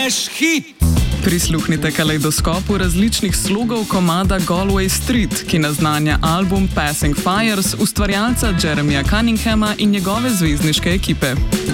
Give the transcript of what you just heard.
Trash hit! Prisluhnite kalejdoskopu različnih slogov komada Galway Street, ki naznanja album Passing Fires ustvarjalca Jeremyja Cunninghama in njegove zvezdniške ekipe.